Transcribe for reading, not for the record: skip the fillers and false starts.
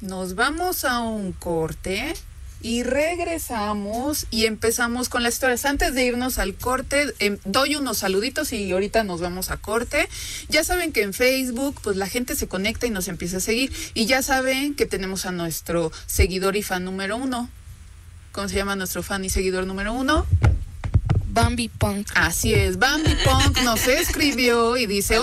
Nos vamos a un corte y regresamos y empezamos con las historias. Antes de irnos al corte, doy unos saluditos y ahorita nos vamos a corte. Ya saben que en Facebook, pues la gente se conecta y nos empieza a seguir. Y ya saben que tenemos a nuestro seguidor y fan número 1. ¿Cómo se llama nuestro fan y seguidor número 1? Bambi Punk. Así es, Bambi Punk nos escribió y dice: